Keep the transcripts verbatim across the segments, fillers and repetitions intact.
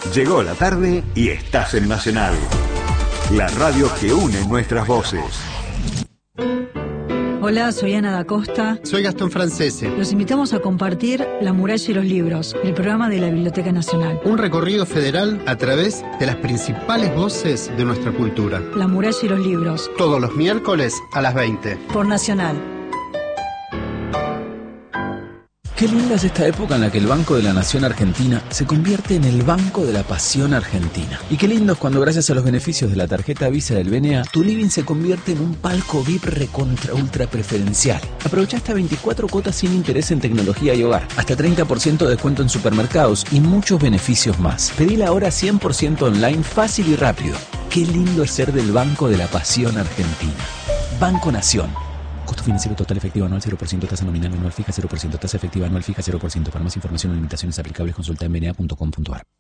Llegó la tarde y estás en Nacional, la radio que une nuestras voces. Hola, soy Ana da Costa. Soy Gastón Francese. Los invitamos a compartir La muralla y los libros, el programa de la Biblioteca Nacional. Un recorrido federal a través de las principales voces de nuestra cultura. La muralla y los libros. Todos los miércoles a las veinte. Por Nacional. Qué linda es esta época en la que el Banco de la Nación Argentina se convierte en el Banco de la Pasión Argentina. Y qué lindo es cuando, gracias a los beneficios de la tarjeta Visa del B N A, tu living se convierte en un palco V I P recontra ultra preferencial. Aprovecha hasta veinticuatro cuotas sin interés en tecnología y hogar, hasta treinta por ciento de descuento en supermercados y muchos beneficios más. Pedila ahora cien por ciento online, fácil y rápido. Qué lindo es ser del Banco de la Pasión Argentina. Banco Nación. Costo financiero total efectivo anual cero por ciento, tasa nominal anual fija cero por ciento, tasa efectiva anual fija cero por ciento. Para más información o limitaciones aplicables, consulta en b n a punto com punto a r.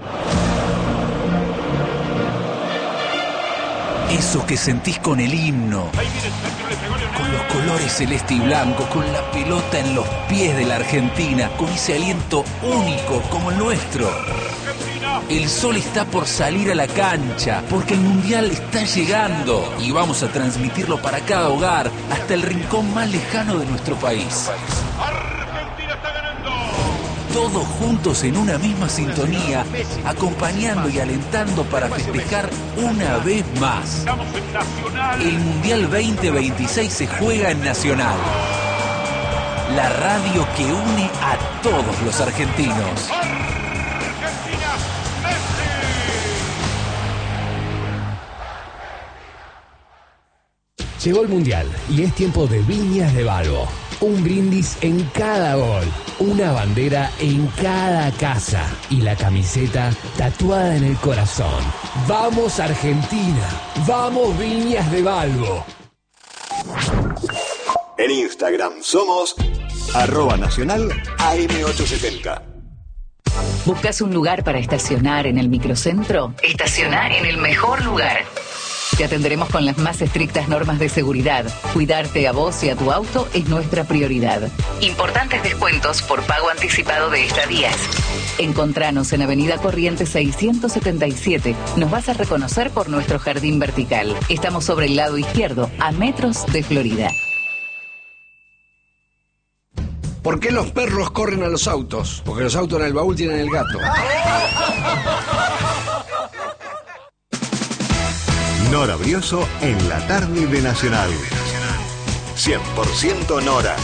Eso que sentís con el himno, con los colores celeste y blanco, con la pelota en los pies de la Argentina, con ese aliento único como el nuestro. El sol está por salir a la cancha, porque el Mundial está llegando y vamos a transmitirlo para cada hogar, hasta el rincón más lejano de nuestro país. Argentina está ganando. Todos juntos en una misma sintonía, acompañando y alentando para festejar una vez más. Estamos en Nacional. El Mundial veinte veintiséis se juega en Nacional. La radio que une a todos los argentinos. Llegó el Mundial y es tiempo de Viñas de Balbo. Un brindis en cada gol, una bandera en cada casa y la camiseta tatuada en el corazón. ¡Vamos Argentina! ¡Vamos Viñas de Balbo! En Instagram somos arroba nacional A M ochocientos setenta. ¿Buscas un lugar para estacionar en el microcentro? Estacionar en el mejor lugar. Te atenderemos con las más estrictas normas de seguridad. Cuidarte a vos y a tu auto es nuestra prioridad. Importantes descuentos por pago anticipado de estadías. Encontranos en Avenida Corrientes seiscientos setenta y siete. Nos vas a reconocer por nuestro jardín vertical. Estamos sobre el lado izquierdo, a metros de Florida. ¿Por qué los perros corren a los autos? Porque los autos en el baúl tienen el gato. Nora Brioso en la tarde de Nacional. cien por ciento Nora.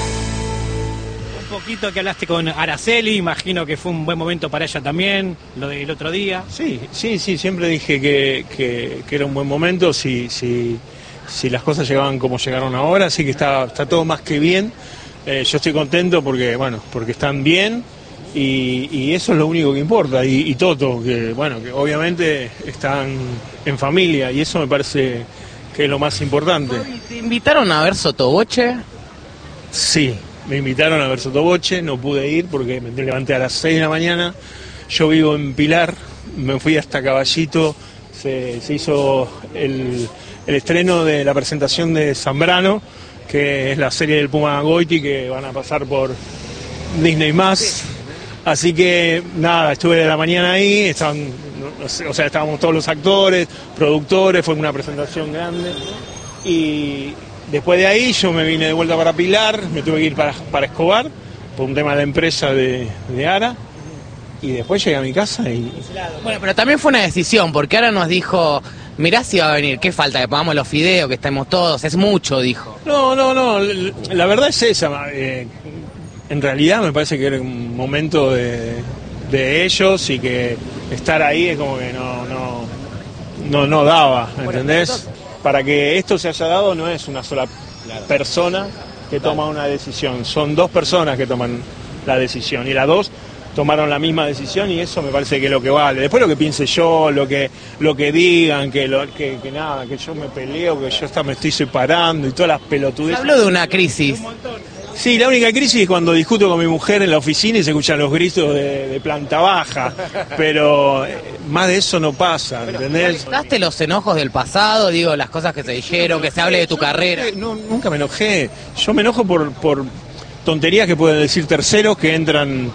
Un poquito que hablaste con Araceli, imagino que fue un buen momento para ella también, lo del otro día. Sí, sí, sí, siempre dije que, que, que era un buen momento, si, si, si las cosas llegaban como llegaron ahora, así que está, está todo más que bien. Eh, yo estoy contento porque, bueno, porque están bien. Y, y eso es lo único que importa, y, y Toto, que bueno, que obviamente están en familia, y eso me parece que es lo más importante. ¿Te invitaron a ver Sotoboche? Sí, me invitaron a ver Sotoboche, no pude ir porque me levanté a las seis de la mañana, yo vivo en Pilar, me fui hasta Caballito, se, se hizo el, el estreno de la presentación de Zambrano, que es la serie del Puma Goiti, que van a pasar por Disney más. Así que nada, estuve de la mañana ahí, estaban, o sea, estábamos todos los actores, productores, fue una presentación grande. Y después de ahí yo me vine de vuelta para Pilar, me tuve que ir para, para Escobar, por un tema de la empresa de, de Ara. Y después llegué a mi casa y... Bueno, pero también fue una decisión, porque Ara nos dijo, mirá si va a venir, qué falta, que pongamos los fideos, que estemos todos, es mucho, dijo. No, no, no, la verdad es esa, eh, en realidad me parece que era un momento de, de ellos y que estar ahí es como que no, no, no, no daba, ¿entendés? Para que esto se haya dado no es una sola persona que toma una decisión, son dos personas que toman la decisión y las dos tomaron la misma decisión y eso me parece que es lo que vale. Después lo que piense yo, lo que lo que digan, que, lo, que, que nada, que yo me peleo, que yo está, me estoy separando y todas las pelotudeces. Habló de una crisis. Sí, la única crisis es cuando discuto con mi mujer en la oficina y se escuchan los gritos de, de planta baja, pero eh, más de eso no pasa, ¿entendés? ¿Daste los enojos del pasado, digo, las cosas que se dijeron, que se hable de tu carrera? No, nunca me enojé. Yo me enojo por, por tonterías que pueden decir terceros que entran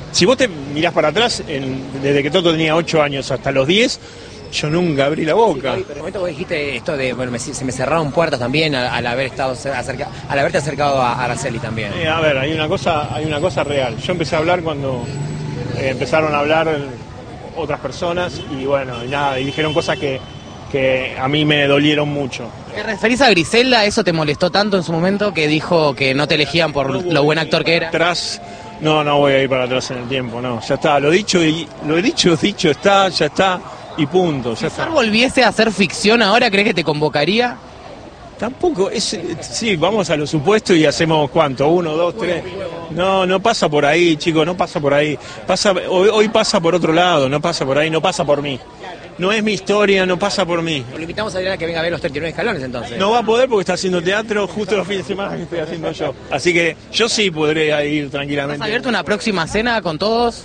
Si vos te mirás para atrás, en, desde que Toto tenía ocho años hasta los diez, yo nunca abrí la boca. Sí, pero en el momento vos dijiste esto de, bueno, me, se me cerraron puertas también al, al haber estado acerca, al haberte acercado a Araceli también. Eh, a ver, hay una cosa, hay una cosa real. Yo empecé a hablar cuando eh, empezaron a hablar otras personas y bueno, y nada, y dijeron cosas que, que a mí me dolieron mucho. ¿Te referís a Griselda? ¿Eso te molestó tanto en su momento que dijo que no te elegían por no lo buen actor que era? Atrás, no, no voy a ir para atrás en el tiempo, no, ya está, lo dicho y lo he dicho, dicho está, ya está y punto, ya si está. Si volviese a hacer ficción ahora, ¿crees que te convocaría? Tampoco, es, sí, vamos a lo supuesto y hacemos cuánto, uno, dos, tres. No, no pasa por ahí, chicos, no pasa por ahí. Pasa, hoy, hoy pasa por otro lado, no pasa por ahí, no pasa por mí. No es mi historia, no pasa por mí. Lo invitamos a Adrián a que venga a ver los treinta y nueve escalones entonces. No va a poder porque está haciendo teatro justo los fines de semana que estoy haciendo yo. Así que yo sí podré ir tranquilamente. ¿Has abierto una próxima cena con todos?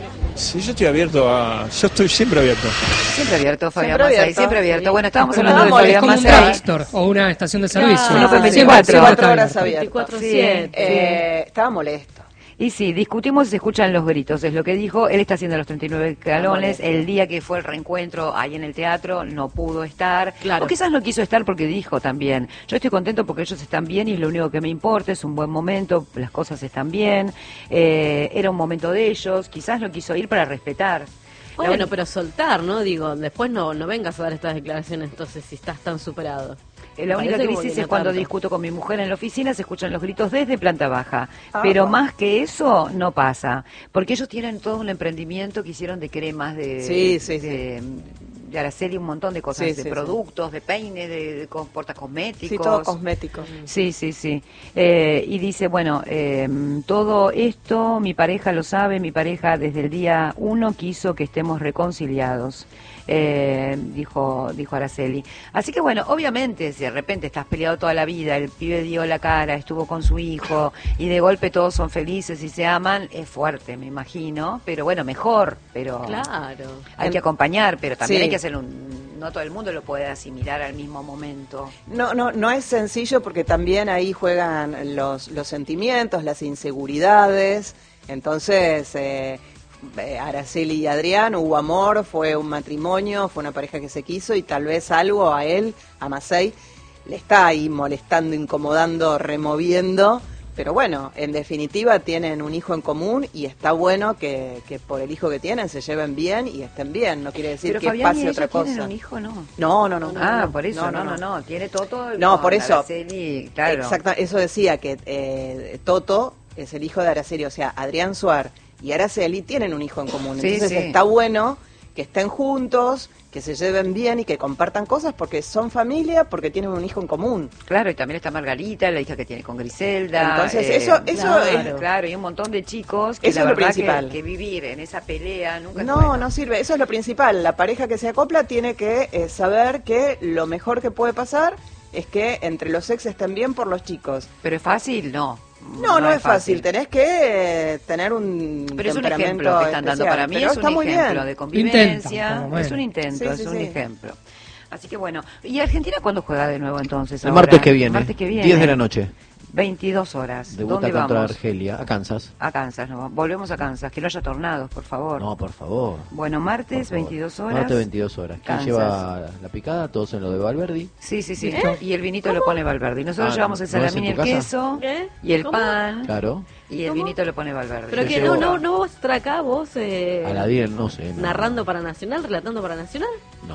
Sí, yo estoy abierto a... Yo estoy siempre abierto. Siempre abierto, Fabián Siempre Masay, abierto. siempre abierto. Bueno, estábamos Pero hablando de vamos, Fabián es como un Masay. drugstore o una estación de servicio. Claro, Sí, veinticuatro. veinticuatro horas abierto. veinticuatro Sí, siete. sí. Eh, estaba molesto. Y sí, discutimos y se escuchan los gritos, es lo que dijo. Él está haciendo los treinta y nueve escalones. El día que fue el reencuentro ahí en el teatro no pudo estar. Claro. O quizás no quiso estar porque dijo también, yo estoy contento porque ellos están bien y es lo único que me importa, es un buen momento, las cosas están bien. Eh, era un momento de ellos, quizás no quiso ir para respetar. Bueno, La- pero soltar, ¿no? Digo, después no, no vengas a dar estas declaraciones entonces si estás tan superado. Eh, La Me única parece como crisis que es no cuando tanto. discuto con mi mujer en la oficina, se escuchan los gritos desde planta baja. Ah, Pero bueno. más que eso, no pasa. Porque ellos tienen todo un emprendimiento que hicieron de cremas, de, Sí, sí, de, de Araceli, un montón de cosas, Sí, de sí, productos, de peines, de, de co- portacosméticos. Sí, todo cosmético. Sí, sí, sí. Eh, y dice, bueno, eh, todo esto mi pareja lo sabe, mi pareja desde el día uno quiso que estemos reconciliados. Eh, dijo dijo Araceli. Así que bueno, obviamente si de repente estás peleado toda la vida, el pibe dio la cara, estuvo con su hijo y de golpe todos son felices y se aman, es fuerte, me imagino, pero bueno, mejor, pero Claro. hay que acompañar, pero también Sí. hay que hacer un... No todo el mundo lo puede asimilar al mismo momento. No, no, no es sencillo porque también ahí juegan los, los sentimientos, las inseguridades. Entonces, eh, eh, Araceli y Adrián, hubo amor, fue un matrimonio, fue una pareja que se quiso y tal vez algo a él, a Masay, le está ahí molestando, incomodando, removiendo. Pero bueno, en definitiva tienen un hijo en común y está bueno que, que por el hijo que tienen se lleven bien y estén bien. No quiere decir Pero que Fabián y pase ella otra cosa. tienen un hijo, ¿no? No, no, no. Ah, no, por eso, no, no, no, no, no, tiene Toto. No, con por eso. Araceli, claro. Exacto, eso decía que eh, Toto es el hijo de Araceli, o sea, Adrián Suar y Araceli tienen un hijo en común. Sí, Entonces sí. está bueno que estén juntos, que se lleven bien y que compartan cosas porque son familia, porque tienen un hijo en común. Claro, y también está Margarita, la hija que tiene con Griselda. Entonces, eh, eso- eso claro, es- claro, y un montón de chicos que Eso la es lo verdad que, principal. que vivir en esa pelea nunca es No, bueno. no sirve, eso es lo principal. La pareja que se acopla tiene que eh, saber que lo mejor que puede pasar es que entre los ex estén bien por los chicos. Pero es fácil, no. No, no, es fácil. Tenés que eh, tener un Pero es un temperamento ejemplo que están dando especial. para mí, Pero es está un muy ejemplo bien. de convivencia, Intenta, por lo menos. es un intento, Sí, es sí, un sí. ejemplo. Así que bueno, ¿y Argentina cuándo juega de nuevo entonces? El ahora? martes que viene, El martes que viene. diez de la noche. veintidós horas. Debuta ¿Dónde contra vamos? Argelia, a Kansas. A Kansas, no, volvemos a Kansas, que no haya tornados, por favor. No, por favor. Bueno, martes, Por favor. veintidós horas. Martes veintidós horas. ¿Quién Kansas. lleva la picada? Todos en lo de Valverdi. Sí, sí, sí. ¿Eh? Y el vinito lo pone Valverde. Y nosotros Ah, llevamos el ¿no es en salamín y el tu casa? queso ¿Eh? y el ¿Cómo? pan. Claro. Y el vinito lo pone Valverde. Pero Yo que llevo- no, no, no vas a estar acá vos eh, A la diez, no sé. No. narrando para Nacional, relatando para Nacional.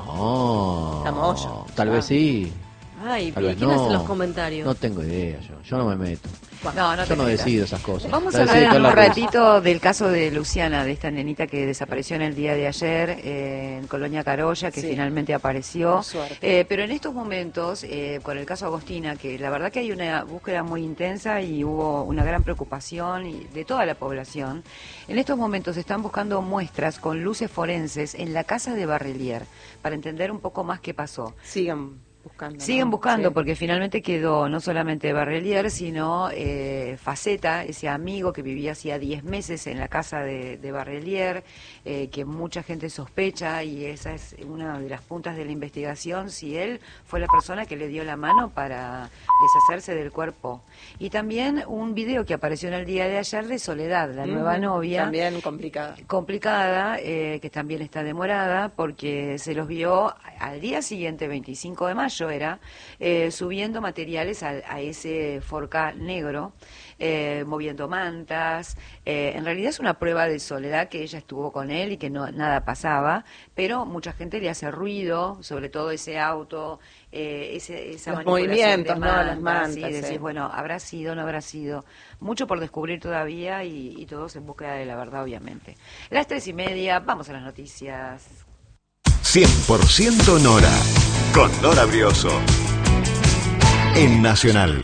No. Estamos. Tal vez sí. Ay, Tal ¿y vez quién no. hace los comentarios? No tengo idea yo. Yo no me meto. No, no yo te no metas. decido esas cosas. Vamos La a decide hablar un Carla Ruiz. ratito del caso de Luciana, de esta nenita que desapareció en el día de ayer eh, en Colonia Carolla, que Sí. finalmente apareció. Por suerte. Eh, pero en estos momentos, eh, con el caso Agostina, que la verdad que hay una búsqueda muy intensa y hubo una gran preocupación y de toda la población, en estos momentos se están buscando muestras con luces forenses en la casa de Barrelier para entender un poco más qué pasó. Sigan buscando. Siguen ¿no? buscando Sí. porque finalmente quedó no solamente Barrelier, sino eh, Faceta, ese amigo que vivía hacía diez meses en la casa de, de Barrelier, eh, que mucha gente sospecha y esa es una de las puntas de la investigación, si él fue la persona que le dio la mano para deshacerse del cuerpo. Y también un video que apareció en el día de ayer de Soledad, la Mm, nueva novia. También complicada. complicada, eh, que también está demorada, porque se los vio al día siguiente, veinticinco de mayo era, eh, subiendo materiales a, a ese Forca negro, eh, moviendo mantas. Eh, en realidad es una prueba de soledad que ella estuvo con él y que no nada pasaba, pero mucha gente le hace ruido, sobre todo ese auto, eh, ese, esa Los manipulación movimientos, de ¿no? mantas, Las mantas, y decís, sí. bueno, habrá sido, no habrá sido. Mucho por descubrir todavía y, y todos en búsqueda de la verdad, obviamente. Las tres y media, vamos a las noticias. cien por ciento Nora, con Nora Brioso, en Nacional.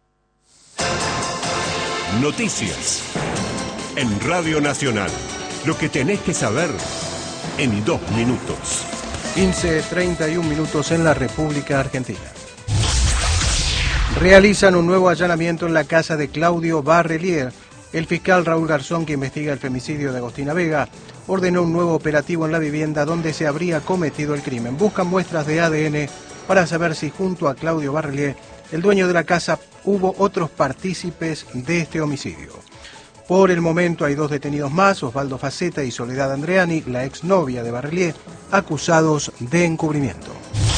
Noticias. En Radio Nacional. Lo que tenés que saber en dos minutos. quince treinta y un minutos en la República Argentina. Realizan un nuevo allanamiento en la casa de Claudio Barrelier. El fiscal Raúl Garzón, que investiga el femicidio de Agostina Vega, ordenó un nuevo operativo en la vivienda donde se habría cometido el crimen. Buscan muestras de A D N para saber si junto a Claudio Barrelier, el dueño de la casa, hubo otros partícipes de este homicidio. Por el momento hay dos detenidos más, Osvaldo Faceta y Soledad Andreani, la exnovia de Barrelier, acusados de encubrimiento.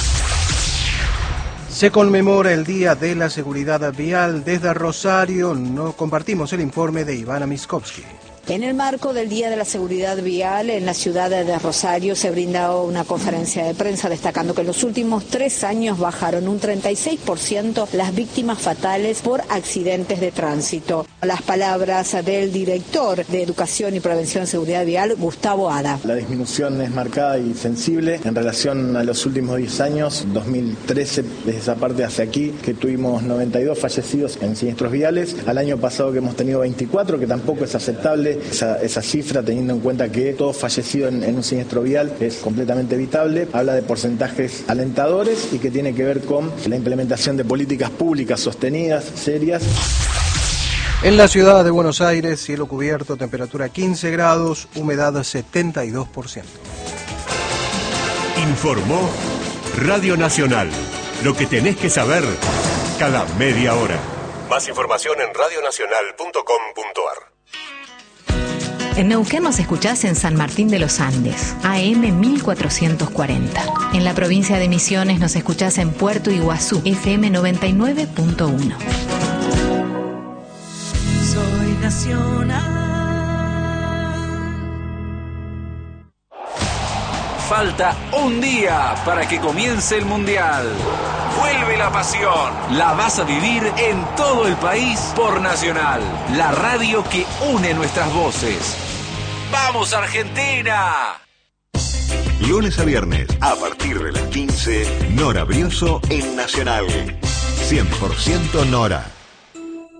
Se conmemora el Día de la Seguridad Vial. Desde Rosario no compartimos el informe de Ivana Miskovsky. En el marco del Día de la Seguridad Vial en la ciudad de Rosario se brinda una conferencia de prensa destacando que en los últimos tres años bajaron un treinta y seis por ciento las víctimas fatales por accidentes de tránsito. Las palabras del director de Educación y Prevención de Seguridad Vial, Gustavo Ada. La disminución es marcada y sensible en relación a los últimos diez años, dos mil trece desde esa parte hacia aquí, que tuvimos noventa y dos fallecidos en siniestros viales, al año pasado que hemos tenido veinticuatro, que tampoco es aceptable. Esa, esa cifra, teniendo en cuenta que todo fallecido en, en un siniestro vial es completamente evitable, habla de porcentajes alentadores y que tiene que ver con la implementación de políticas públicas sostenidas, serias. En la ciudad de Buenos Aires, cielo cubierto, temperatura quince grados, humedad setenta y dos por ciento. Informó Radio Nacional. Lo que tenés que saber cada media hora. Más información en radio nacional punto com punto a r. En Neuquén nos escuchás en San Martín de los Andes, A M mil cuatrocientos cuarenta. En la provincia de Misiones nos escuchás en Puerto Iguazú, F M noventa y nueve punto uno. Soy nacional. Falta un día para que comience el Mundial. Vuelve la pasión. La vas a vivir en todo el país por Nacional, la radio que une nuestras voces. ¡Vamos, Argentina! Lunes a viernes, a partir de las quince, Nora Brioso en Nacional. cien por ciento Nora.